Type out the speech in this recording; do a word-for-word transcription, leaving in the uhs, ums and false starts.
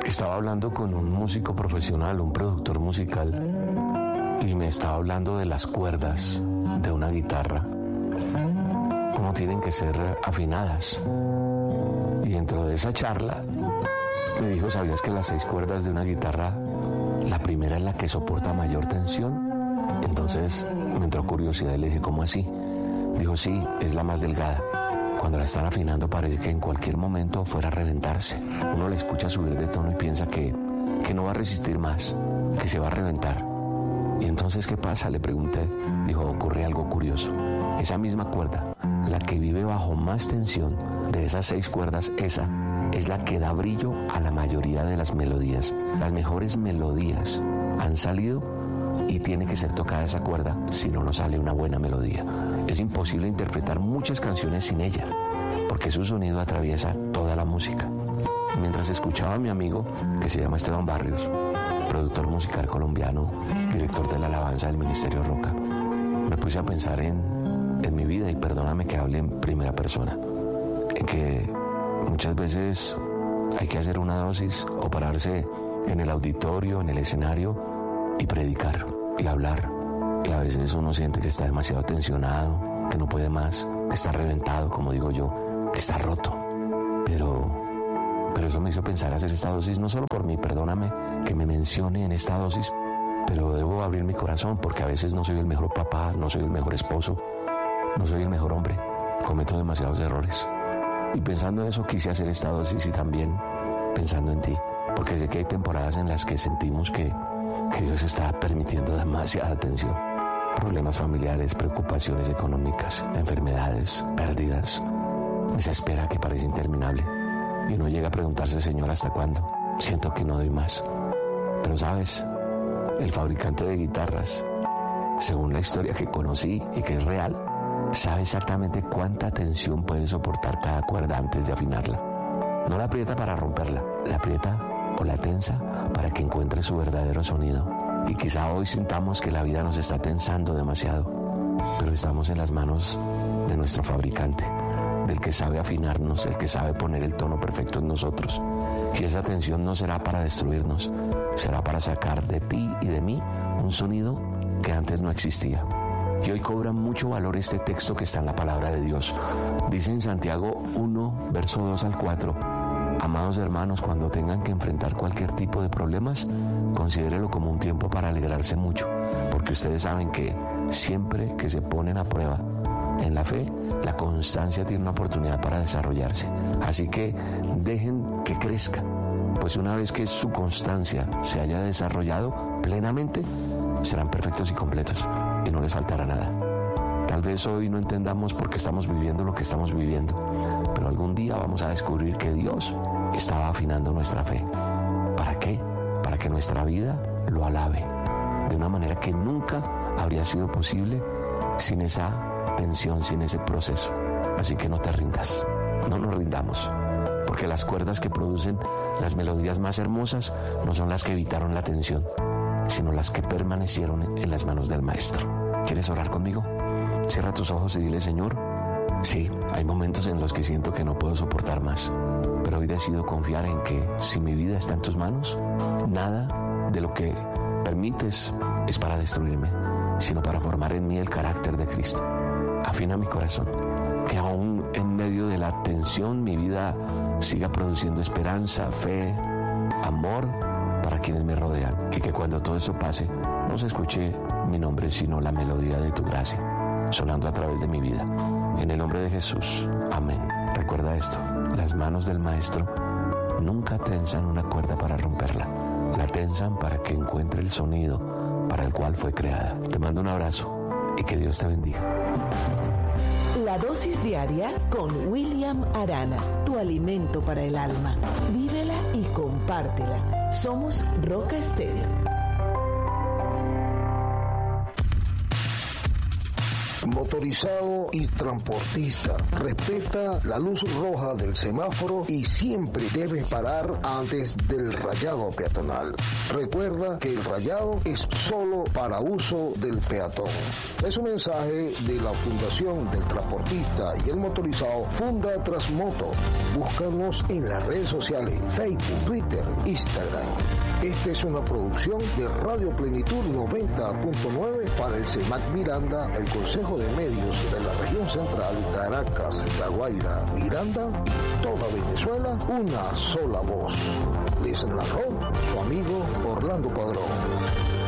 estaba hablando con un músico profesional, un productor musical, y me estaba hablando de las cuerdas de una guitarra, cómo tienen que ser afinadas. Y dentro de esa charla me dijo, ¿sabías que las seis cuerdas de una guitarra, la primera es la que soporta mayor tensión? Entonces me entró curiosidad y le dije, ¿cómo así? Dijo, sí, es la más delgada. Cuando la están afinando parece que en cualquier momento fuera a reventarse. Uno la escucha subir de tono y piensa que, que no va a resistir más, que se va a reventar. ¿Y entonces qué pasa?, le pregunté. Dijo, ocurre algo curioso. Esa misma cuerda, la que vive bajo más tensión de esas seis cuerdas, esa es la que da brillo a la mayoría de las melodías. Las mejores melodías han salido y tiene que ser tocada esa cuerda, si no, no sale una buena melodía. Es imposible interpretar muchas canciones sin ella, porque su sonido atraviesa toda la música. Mientras escuchaba a mi amigo, que se llama Esteban Barrios, productor musical colombiano, director de la alabanza del Ministerio Roca, me puse a pensar en, en mi vida, y perdóname que hable en primera persona, en que muchas veces hay que hacer una dosis o pararse en el auditorio, en el escenario y predicar y hablar. Y a veces uno siente que está demasiado tensionado, que no puede más, que está reventado, como digo yo, que está roto. Pero, pero eso me hizo pensar hacer esta dosis, no solo por mí, perdóname que me mencione en esta dosis, pero debo abrir mi corazón, porque a veces no soy el mejor papá, no soy el mejor esposo, no soy el mejor hombre, cometo demasiados errores. Y pensando en eso quise hacer esta dosis, y también pensando en ti, porque sé que hay temporadas en las que sentimos que, que Dios está permitiendo demasiada tensión. Problemas familiares, preocupaciones económicas, enfermedades, pérdidas, esa espera que parece interminable. Y uno llega a preguntarse, Señor, ¿hasta cuándo? Siento que no doy más. Pero sabes, el fabricante de guitarras, según la historia que conocí y que es real, sabe exactamente cuánta tensión puede soportar cada cuerda antes de afinarla. No la aprieta para romperla, la aprieta o la tensa para que encuentre su verdadero sonido. Y quizá hoy sintamos que la vida nos está tensando demasiado, pero estamos en las manos de nuestro fabricante, del que sabe afinarnos, el que sabe poner el tono perfecto en nosotros. Y esa tensión no será para destruirnos, será para sacar de ti y de mí un sonido que antes no existía. Y hoy cobra mucho valor este texto que está en la palabra de Dios. Dice en Santiago uno, verso dos al cuatro, amados hermanos, cuando tengan que enfrentar cualquier tipo de problemas, considérelo como un tiempo para alegrarse mucho, porque ustedes saben que siempre que se ponen a prueba en la fe, la constancia tiene una oportunidad para desarrollarse. Así que dejen que crezca, pues una vez que su constancia se haya desarrollado plenamente, serán perfectos y completos, y no les faltará nada. Tal vez hoy no entendamos por qué estamos viviendo lo que estamos viviendo, pero algún día vamos a descubrir que Dios estaba afinando nuestra fe. ¿Para qué? Para que nuestra vida lo alabe, de una manera que nunca habría sido posible sin esa tensión, sin ese proceso. Así que no te rindas, no nos rindamos, porque las cuerdas que producen las melodías más hermosas no son las que evitaron la tensión, sino las que permanecieron en las manos del Maestro. ¿Quieres orar conmigo? Cierra tus ojos y dile, Señor, sí, hay momentos en los que siento que no puedo soportar más, pero hoy decido confiar en que si mi vida está en tus manos, nada de lo que permites es para destruirme, sino para formar en mí el carácter de Cristo. Afina mi corazón, que aún en medio de la tensión mi vida siga produciendo esperanza, fe, amor para quienes me rodean, y que cuando todo eso pase no se escuche mi nombre sino la melodía de tu gracia sonando a través de mi vida. En el nombre de Jesús, amén. Recuerda esto, las manos del Maestro nunca tensan una cuerda para romperla, la tensan para que encuentre el sonido para el cual fue creada. Te mando un abrazo y que Dios te bendiga. La dosis diaria con William Arana, tu alimento para el alma. Vívela y compártela. Somos Roca Estéreo. motorizado y transportista. Respeta la luz roja del semáforo y siempre debes parar antes del rayado peatonal. Recuerda que el rayado es solo para uso del peatón. Es un mensaje de la Fundación del Transportista y el Motorizado Funda Transmoto. Búscanos en las redes sociales Facebook, Twitter, Instagram. Esta es una producción de Radio Plenitud noventa punto nueve para el CEMAC Miranda, el Consejo de Medios de la Región Central, Caracas, La Guaira, Miranda y toda Venezuela, una sola voz. Les narró su amigo Orlando Padrón.